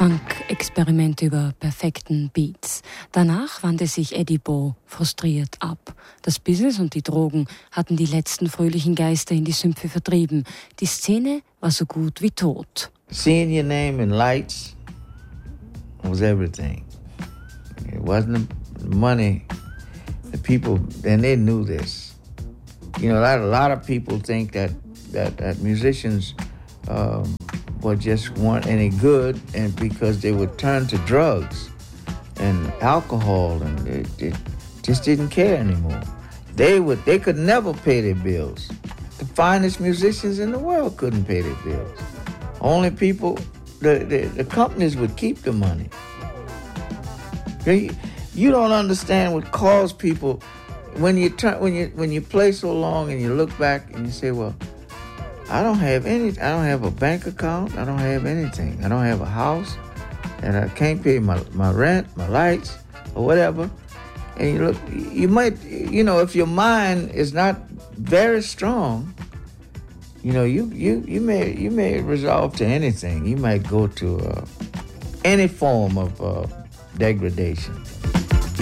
Funk-Experiment über perfekten Beats. Danach wandte sich Eddie Bo frustriert ab. Das Business und die Drogen hatten die letzten fröhlichen Geister in die Sümpfe vertrieben. Die Szene war so gut wie tot. Seeing your name in lights was everything. It wasn't the money. The people, and they knew this. You know, a lot of people think that musicians just weren't any good, and because they would turn to drugs and alcohol, and they just didn't care anymore. They could never pay their bills. The finest musicians in the world couldn't pay their bills. Only people, the companies would keep the money. You don't understand what caused people when you play so long and you look back and you say, well, I don't have a bank account, I don't have anything. I don't have a house, and I can't pay my rent, my lights, or whatever. And you might, if your mind is not very strong, you may resolve to anything. You might go to any form of degradation.